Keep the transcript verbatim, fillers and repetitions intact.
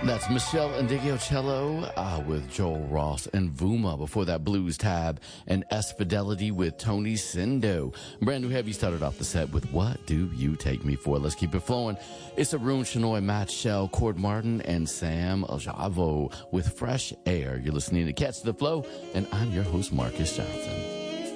That's Michelle Indigiocello uh, with Joel Ross and Vuma. Before that, Blues Tab and S Fidelity with Tony Sindo. Brand new heavy started off the set with What Do You Take Me For? Let's keep it flowing. It's Arun Shenoy, Matt Shell, Cord Martin, and Sam Aljavo with Fresh Air. You're listening to Catch the Flow, and I'm your host, Marcus Johnson.